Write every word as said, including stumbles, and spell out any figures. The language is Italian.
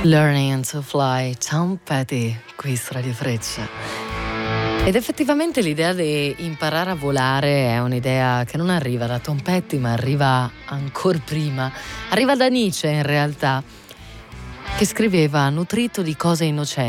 Learning to Fly, Tom Petty, qui su Radio Freccia. Ed effettivamente l'idea di imparare a volare è un'idea che non arriva da Tom Petty, ma arriva ancora prima. Arriva da Nietzsche in realtà, che scriveva: nutrito di cose innocenti